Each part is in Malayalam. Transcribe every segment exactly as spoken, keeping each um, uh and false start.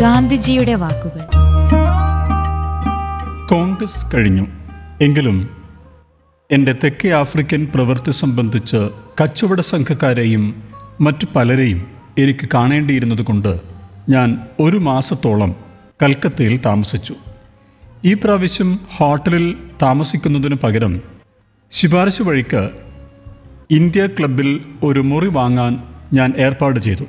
ഗാന്ധിജിയുടെ വാക്കുകൾ. കോൺഗ്രസ് കഴിഞ്ഞു. എങ്കിലും എൻ്റെ തെക്കേ ആഫ്രിക്കൻ പ്രവൃത്തി സംബന്ധിച്ച് കച്ചവട സംഘക്കാരെയും മറ്റു പലരെയും എനിക്ക് കാണേണ്ടിയിരുന്നതുകൊണ്ട് ഞാൻ ഒരു മാസത്തോളം കൽക്കത്തയിൽ താമസിച്ചു. ഈ പ്രാവശ്യം ഹോട്ടലിൽ താമസിക്കുന്നതിനു പകരം ശുപാർശ വഴിക്ക് ഇന്ത്യ ക്ലബിൽ ഒരു മുറി വാങ്ങാൻ ഞാൻ ഏർപ്പാട് ചെയ്തു.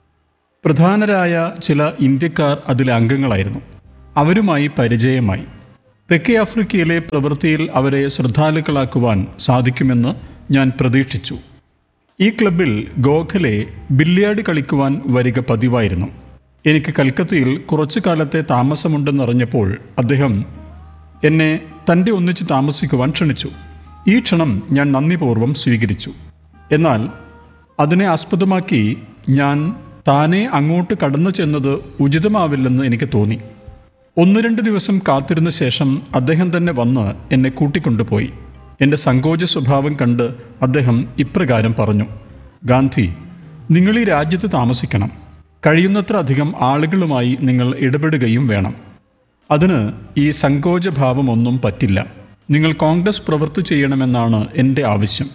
പ്രധാനരായ ചില ഇന്ത്യക്കാർ അതിലെ അംഗങ്ങളായിരുന്നു. അവരുമായി പരിചയമായി. തെക്കേ ആഫ്രിക്കയിലെ പ്രവൃത്തിയിൽ അവരെ ശ്രദ്ധാലുക്കളാക്കുവാൻ സാധിക്കുമെന്ന് ഞാൻ പ്രതീക്ഷിച്ചു. ഈ ക്ലബിൽ ഗോഖലെ ബില്ലിയാർഡ് കളിക്കുവാൻ വരിക പതിവായിരുന്നു. എനിക്ക് കൽക്കത്തയിൽ കുറച്ചു കാലത്തെ താമസമുണ്ടെന്നറിഞ്ഞപ്പോൾ അദ്ദേഹം എന്നെ തൻ്റെ ഒന്നിച്ച് താമസിക്കുവാൻ ക്ഷണിച്ചു. ഈ ക്ഷണം ഞാൻ നന്ദിപൂർവ്വം സ്വീകരിച്ചു. എന്നാൽ അതിനെ ആസ്പദമാക്കി ഞാൻ താനെ അങ്ങോട്ട് കടന്നു ചെന്നത് ഉചിതമാവില്ലെന്ന് എനിക്ക് തോന്നി. ഒന്ന് രണ്ട് ദിവസം കാത്തിരുന്ന ശേഷം അദ്ദേഹം തന്നെ വന്ന് എന്നെ കൂട്ടിക്കൊണ്ടുപോയി. എൻ്റെ സങ്കോച സ്വഭാവം കണ്ട് അദ്ദേഹം ഇപ്രകാരം പറഞ്ഞു: ഗാന്ധി, നിങ്ങൾ ഈ രാജ്യത്ത് താമസിക്കണം. കഴിയുന്നത്ര അധികം ആളുകളുമായി നിങ്ങൾ ഇടപെടുകയും വേണം. അതിന് ഈ സങ്കോചഭാവമൊന്നും പറ്റില്ല. നിങ്ങൾ കോൺഗ്രസ് പ്രവൃത്തി ചെയ്യണമെന്നാണ് എൻ്റെ ആവശ്യം.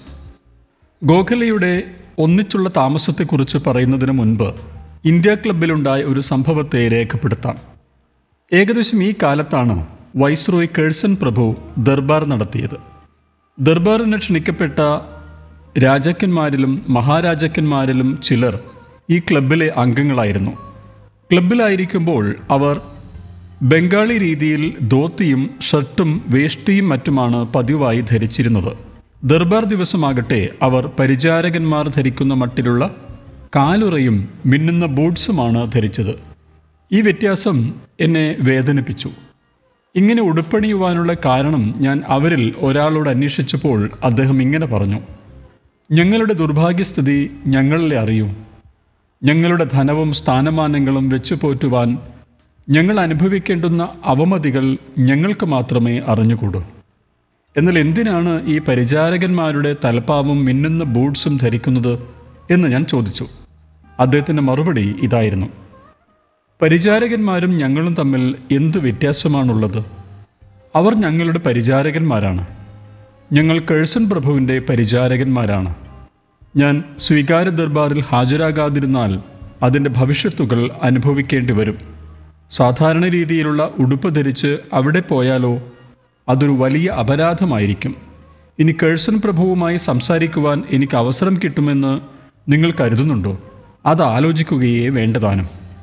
ഗോഖലെയുടെ ഒന്നിച്ചുള്ള താമസത്തെക്കുറിച്ച് പറയുന്നതിന് മുൻപ് ഇന്ത്യ ക്ലബിലുണ്ടായ ഒരു സംഭവത്തെ രേഖപ്പെടുത്താം. ഏകദേശം ഈ കാലത്താണ് വൈസ്രോയ് കേഴ്സൺ പ്രഭു ദർബാർ നടത്തിയത്. ദർബാറിന് ക്ഷണിക്കപ്പെട്ട രാജാക്കന്മാരിലും മഹാരാജാക്കന്മാരിലും ചിലർ ഈ ക്ലബിലെ അംഗങ്ങളായിരുന്നു. ക്ലബിലായിരിക്കുമ്പോൾ അവർ ബംഗാളി രീതിയിൽ ധോത്തിയും ഷർട്ടും വേഷ്ടിയും മറ്റുമാണ് പതിവായി ധരിച്ചിരുന്നത്. ദർബാർ ദിവസമാകട്ടെ അവർ പരിചാരകന്മാർ ധരിക്കുന്ന മട്ടിലുള്ള കാലുറയും മിന്നുന്ന ബൂട്ട്സുമാണ് ധരിച്ചത്. ഈ വ്യത്യാസം എന്നെ വേദനിപ്പിച്ചു. ഇങ്ങനെ ഉടുപ്പണിയുവാനുള്ള കാരണം ഞാൻ അവരിൽ ഒരാളോട് അന്വേഷിച്ചപ്പോൾ അദ്ദേഹം ഇങ്ങനെ പറഞ്ഞു: ഞങ്ങളുടെ ദുർഭാഗ്യസ്ഥിതി ഞങ്ങളെ അറിയൂ. ഞങ്ങളുടെ ധനവും സ്ഥാനമാനങ്ങളും വെച്ചു പോറ്റുവാൻ ഞങ്ങൾ അനുഭവിക്കേണ്ടുന്ന അവമതികൾ ഞങ്ങൾക്ക് മാത്രമേ അറിഞ്ഞുകൂടൂ. എന്നാൽ എന്തിനാണ് ഈ പരിചാരകന്മാരുടെ തലപ്പാവും മിന്നുന്ന ബൂട്ട്സും ധരിക്കുന്നത് എന്ന് ഞാൻ ചോദിച്ചു. അദ്ദേഹത്തിൻ്റെ മറുപടി ഇതായിരുന്നു: പരിചാരകന്മാരും ഞങ്ങളും തമ്മിൽ എന്ത് വ്യത്യാസമാണുള്ളത്? അവർ ഞങ്ങളുടെ പരിചാരകന്മാരാണ്. ഞങ്ങൾ കേഴ്സൺ പ്രഭുവിൻ്റെ പരിചാരകന്മാരാണ്. ഞാൻ സ്വീകാര്യ ദർബാറിൽ ഹാജരാകാതിരുന്നാൽ അതിൻ്റെ ഭവിഷ്യത്തുകൾ അനുഭവിക്കേണ്ടി വരും. സാധാരണ രീതിയിലുള്ള ഉടുപ്പ് ധരിച്ച് അവിടെ പോയാലോ അതൊരു വലിയ അപരാധമായിരിക്കും. ഇനി കേഴ്സൺ പ്രഭുവുമായി സംസാരിക്കുവാൻ എനിക്ക് അവസരം കിട്ടുമെന്ന് നിങ്ങൾ കരുതുന്നുണ്ടോ? അത് ആലോചിക്കുകയേ വേണ്ടതാനും.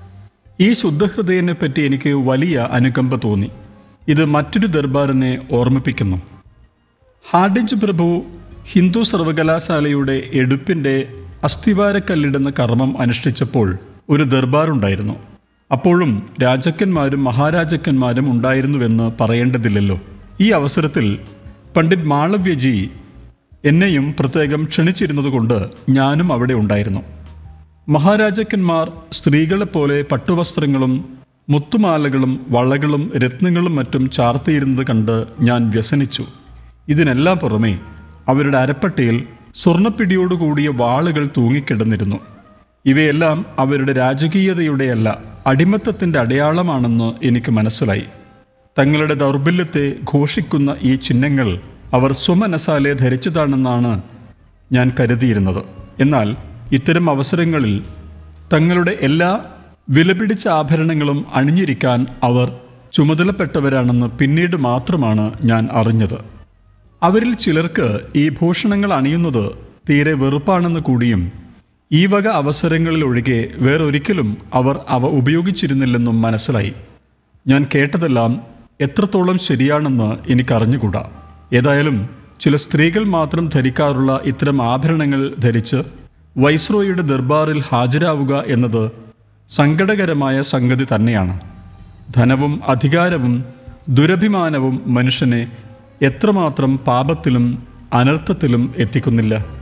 ഈ ശുദ്ധഹൃദയനെപ്പറ്റി എനിക്ക് വലിയ അനുകമ്പ തോന്നി. ഇത് മറ്റൊരു ദർബാറിനെ ഓർമ്മിപ്പിക്കുന്നു. ഹാർഡിഞ്ച് പ്രഭു ഹിന്ദു സർവകലാശാലയുടെ എടുപ്പിൻ്റെ അസ്ഥിവാരക്കല്ലിടുന്ന കർമ്മം അനുഷ്ഠിച്ചപ്പോൾ ഒരു ദർബാറുണ്ടായിരുന്നു. അപ്പോഴും രാജാക്കന്മാരും മഹാരാജാക്കന്മാരും ഉണ്ടായിരുന്നുവെന്ന് പറയേണ്ടതില്ലല്ലോ. ഈ അവസരത്തിൽ പണ്ഡിറ്റ് മാളവ്യജി എന്നെയും പ്രത്യേകം ക്ഷണിച്ചിരുന്നതുകൊണ്ട് ഞാനും അവിടെ ഉണ്ടായിരുന്നു. മഹാരാജാക്കന്മാർ സ്ത്രീകളെപ്പോലെ പട്ടുവസ്ത്രങ്ങളും മുത്തുമാലകളും വളകളും രത്നങ്ങളും മറ്റും ചാർത്തിയിരുന്നത് കണ്ട് ഞാൻ വ്യസനിച്ചു. ഇതിനെല്ലാം പുറമെ അവരുടെ അരപ്പട്ടയിൽ സ്വർണ്ണപ്പിടിയോടുകൂടിയ വാളുകൾ തൂങ്ങിക്കിടന്നിരുന്നു. ഇവയെല്ലാം അവരുടെ രാജകീയതയുടെയല്ല, അടിമത്തത്തിൻ്റെ അടയാളമാണെന്ന് എനിക്ക് മനസ്സിലായി. തങ്ങളുടെ ദൗർബല്യത്തെ ഘോഷിക്കുന്ന ഈ ചിഹ്നങ്ങൾ അവർ സ്വമനസാലെ ധരിച്ചതാണെന്നാണ് ഞാൻ കരുതിയിരുന്നത്. എന്നാൽ ഇത്തരം അവസരങ്ങളിൽ തങ്ങളുടെ എല്ലാ വിലപിടിച്ച ആഭരണങ്ങളും അണിഞ്ഞിരിക്കാൻ അവർ ചുമതലപ്പെട്ടവരാണെന്ന് പിന്നീട് മാത്രമാണ് ഞാൻ അറിഞ്ഞത്. അവരിൽ ചിലർക്ക് ഈ ഭൂഷണങ്ങൾ അണിയുന്നത് തീരെ വെറുപ്പാണെന്ന് കൂടിയും ഈ വക അവസരങ്ങളിലൊഴികെ വേറൊരിക്കലും അവർ അവ ഉപയോഗിച്ചിരുന്നില്ലെന്നും മനസ്സിലായി. ഞാൻ കേട്ടതെല്ലാം എത്രത്തോളം ശരിയാണെന്ന് എനിക്കറിഞ്ഞുകൂടാ. ഏതായാലും ചില സ്ത്രീകൾ മാത്രം ധരിക്കാറുള്ള ഇത്തരം ആഭരണങ്ങൾ ധരിച്ച് വൈസ്രോയുടെ ദർബാറിൽ ഹാജരാവുക എന്നത് സങ്കടകരമായ സംഗതി തന്നെയാണ്. ധനവും അധികാരവും ദുരഭിമാനവും മനുഷ്യനെ എത്രമാത്രം പാപത്തിലും അനർത്ഥത്തിലും എത്തിക്കുന്നില്ല.